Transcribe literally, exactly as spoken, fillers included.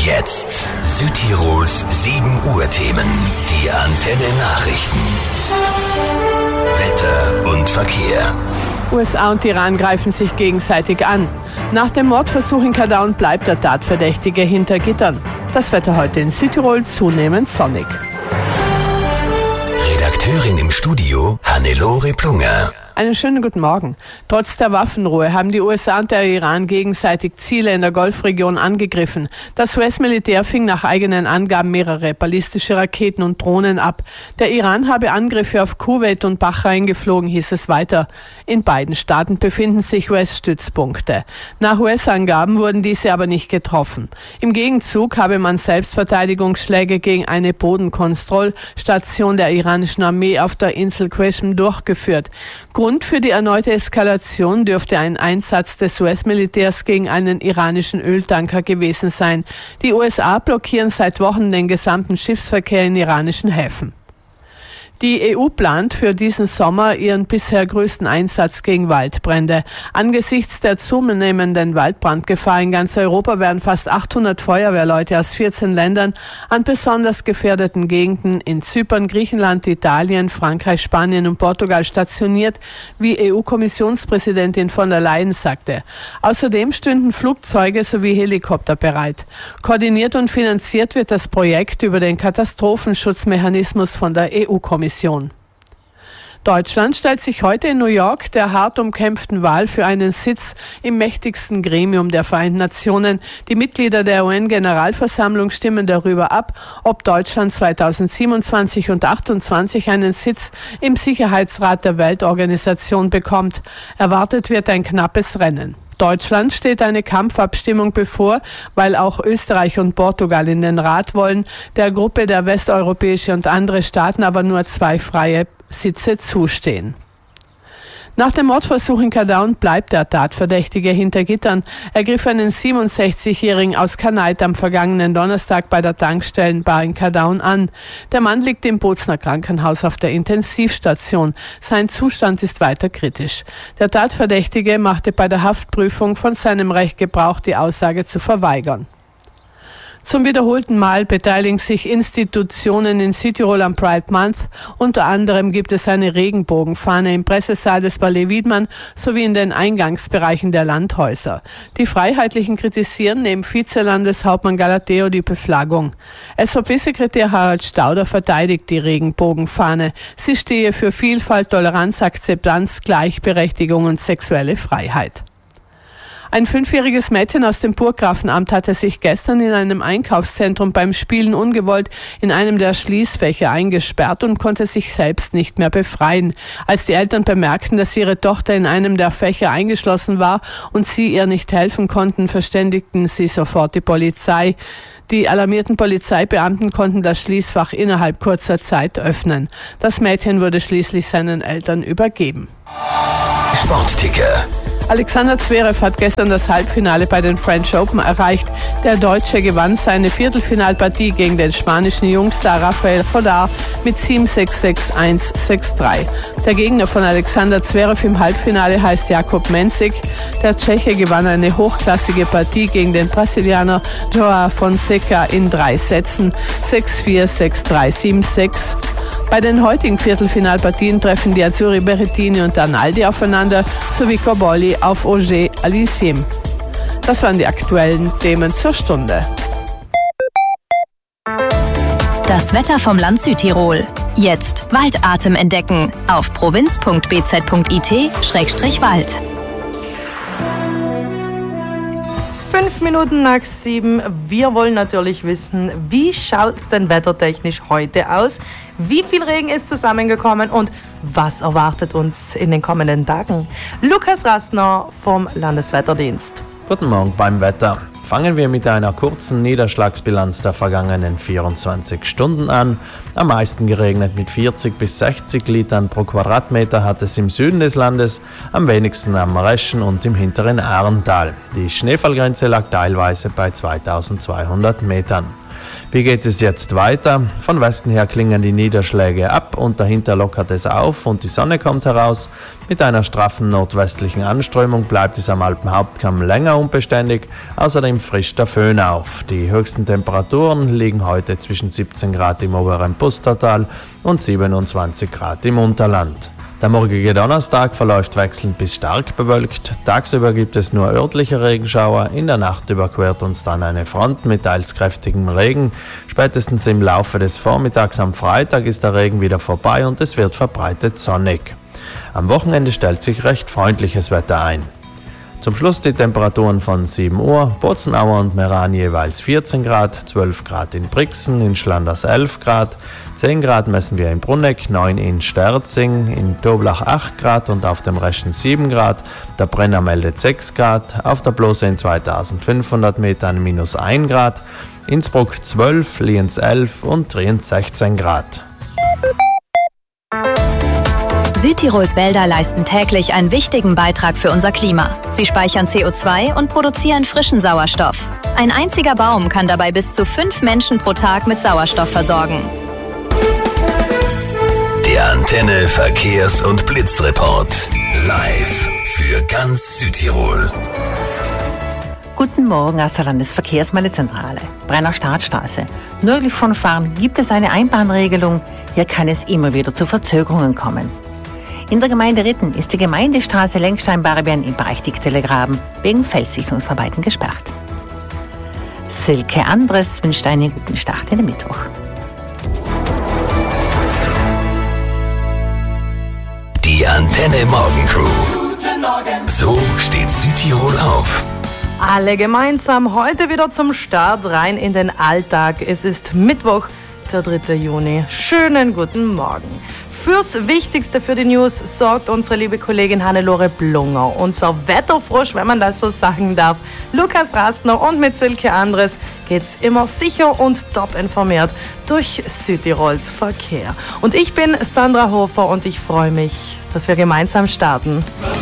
Jetzt Südtirols sieben Uhr Themen. Die Antenne Nachrichten. Wetter und Verkehr. U S A und Iran greifen sich gegenseitig an. Nach dem Mordversuch in Kadaun bleibt der Tatverdächtige hinter Gittern. Das Wetter heute in Südtirol zunehmend sonnig. Redakteurin im Studio Hannelore Plunger. Einen schönen guten Morgen. Trotz der Waffenruhe haben die U S A und der Iran gegenseitig Ziele in der Golfregion angegriffen. Das U S-Militär fing nach eigenen Angaben mehrere ballistische Raketen und Drohnen ab. Der Iran habe Angriffe auf Kuwait und Bahrain geflogen, hieß es weiter. In beiden Staaten befinden sich U S-Stützpunkte. Nach U S-Angaben wurden diese aber nicht getroffen. Im Gegenzug habe man Selbstverteidigungsschläge gegen eine Bodenkontrollstation der iranischen Armee auf der Insel Qeshm durchgeführt. Grund für die erneute Eskalation dürfte ein Einsatz des U S-Militärs gegen einen iranischen Öltanker gewesen sein. Die U S A blockieren seit Wochen den gesamten Schiffsverkehr in iranischen Häfen. Die E U plant für diesen Sommer ihren bisher größten Einsatz gegen Waldbrände. Angesichts der zunehmenden Waldbrandgefahr in ganz Europa werden fast achthundert Feuerwehrleute aus vierzehn Ländern an besonders gefährdeten Gegenden in Zypern, Griechenland, Italien, Frankreich, Spanien und Portugal stationiert, wie E U-Kommissionspräsidentin von der Leyen sagte. Außerdem stünden Flugzeuge sowie Helikopter bereit. Koordiniert und finanziert wird das Projekt über den Katastrophenschutzmechanismus von der E U-Kommission. Deutschland stellt sich heute in New York der hart umkämpften Wahl für einen Sitz im mächtigsten Gremium der Vereinten Nationen. Die Mitglieder der U N-Generalversammlung stimmen darüber ab, ob Deutschland zweitausendsiebenundzwanzig und achtundzwanzig einen Sitz im Sicherheitsrat der Weltorganisation bekommt. Erwartet wird ein knappes Rennen. Deutschland steht eine Kampfabstimmung bevor, weil auch Österreich und Portugal in den Rat wollen, der Gruppe der westeuropäische und andere Staaten aber nur zwei freie Sitze zustehen. Nach dem Mordversuch in Kadaun bleibt der Tatverdächtige hinter Gittern. Er griff einen siebenundsechzigjährigen aus Kanait am vergangenen Donnerstag bei der Tankstellenbar in Kadaun an. Der Mann liegt im Bozner Krankenhaus auf der Intensivstation. Sein Zustand ist weiter kritisch. Der Tatverdächtige machte bei der Haftprüfung von seinem Recht Gebrauch, die Aussage zu verweigern. Zum wiederholten Mal beteiligen sich Institutionen in Südtirol am Pride Month. Unter anderem gibt es eine Regenbogenfahne im Pressesaal des Palais Wiedmann sowie in den Eingangsbereichen der Landhäuser. Die Freiheitlichen kritisieren neben Vizelandeshauptmann Galateo die Beflaggung. S V P-Sekretär Harald Stauder verteidigt die Regenbogenfahne. Sie stehe für Vielfalt, Toleranz, Akzeptanz, Gleichberechtigung und sexuelle Freiheit. Ein fünfjähriges Mädchen aus dem Burggrafenamt hatte sich gestern in einem Einkaufszentrum beim Spielen ungewollt in einem der Schließfächer eingesperrt und konnte sich selbst nicht mehr befreien. Als die Eltern bemerkten, dass ihre Tochter in einem der Fächer eingeschlossen war und sie ihr nicht helfen konnten, verständigten sie sofort die Polizei. Die alarmierten Polizeibeamten konnten das Schließfach innerhalb kurzer Zeit öffnen. Das Mädchen wurde schließlich seinen Eltern übergeben. Sportticker. Alexander Zverev hat gestern das Halbfinale bei den French Open erreicht. Der Deutsche gewann seine Viertelfinalpartie gegen den spanischen Jungstar Rafael Nadal mit sieben sechs sechs eins sechs drei. Der Gegner von Alexander Zverev im Halbfinale heißt Jakub Mensik. Der Tscheche gewann eine hochklassige Partie gegen den Brasilianer Joao Fonseca in drei Sätzen sechs vier, sechs drei, sieben sechs. Bei den heutigen Viertelfinalpartien treffen die Azzurri Berrettini und Arnaldi aufeinander, sowie Cobolli auf Auger Aliassime. Das waren die aktuellen Themen zur Stunde. Das Wetter vom Land Südtirol. Jetzt Waldatem entdecken auf provinz punkt b z punkt i t Schrägstrich Wald. Fünf Minuten nach sieben. Wir wollen natürlich wissen, wie schaut es denn wettertechnisch heute aus? Wie viel Regen ist zusammengekommen und was erwartet uns in den kommenden Tagen? Lukas Rastner vom Landeswetterdienst. Guten Morgen beim Wetter. Fangen wir mit einer kurzen Niederschlagsbilanz der vergangenen vierundzwanzig Stunden an. Am meisten geregnet mit vierzig bis sechzig Litern pro Quadratmeter hat es im Süden des Landes, am wenigsten am Reschen und im hinteren Ahrental. Die Schneefallgrenze lag teilweise bei zweitausendzweihundert Metern. Wie geht es jetzt weiter? Von Westen her klingen die Niederschläge ab und dahinter lockert es auf und die Sonne kommt heraus. Mit einer straffen nordwestlichen Anströmung bleibt es am Alpenhauptkamm länger unbeständig. Außerdem Außerdem frischt der Föhn auf. Die höchsten Temperaturen liegen heute zwischen siebzehn Grad im oberen Pustertal und siebenundzwanzig Grad im Unterland. Der morgige Donnerstag verläuft wechselnd bis stark bewölkt. Tagsüber gibt es nur örtliche Regenschauer. In der Nacht überquert uns dann eine Front mit teils kräftigem Regen. Spätestens im Laufe des Vormittags am Freitag ist der Regen wieder vorbei und es wird verbreitet sonnig. Am Wochenende stellt sich recht freundliches Wetter ein. Zum Schluss die Temperaturen von sieben Uhr, Bozenauer und Meran jeweils vierzehn Grad, zwölf Grad in Brixen, in Schlanders elf Grad, zehn Grad messen wir in Brunegg, neun in Sterzing, in Toblach acht Grad und auf dem Reschen sieben Grad, der Brenner meldet sechs Grad, auf der Blose in zweitausendfünfhundert Metern minus ein Grad, Innsbruck zwölf, Lienz elf und Triens sechzehn Grad. Südtirols Wälder leisten täglich einen wichtigen Beitrag für unser Klima. Sie speichern C O zwei und produzieren frischen Sauerstoff. Ein einziger Baum kann dabei bis zu fünf Menschen pro Tag mit Sauerstoff versorgen. Der Antenne Verkehrs- und Blitzreport. Live für ganz Südtirol. Guten Morgen aus der Landesverkehrsmeldezentrale. Brenner Startstraße. Nördlich von Farn gibt es eine Einbahnregelung. Hier kann es immer wieder zu Verzögerungen kommen. In der Gemeinde Ritten ist die Gemeindestraße Lenkstein-Barbian im Bereich Dichtelegraben wegen Felssicherungsarbeiten gesperrt. Silke Andres wünscht einen guten Start in den Mittwoch. Die Antenne Morgencrew. So steht Südtirol auf. Alle gemeinsam heute wieder zum Start rein in den Alltag. Es ist Mittwoch, der dritte Juni. Schönen guten Morgen. Fürs Wichtigste für die News sorgt unsere liebe Kollegin Hannelore Blunger. Unser Wetterfrosch, wenn man das so sagen darf, Lukas Rastner, und mit Silke Andres geht's immer sicher und top informiert durch Südtirols Verkehr. Und ich bin Sandra Hofer und ich freue mich, dass wir gemeinsam starten.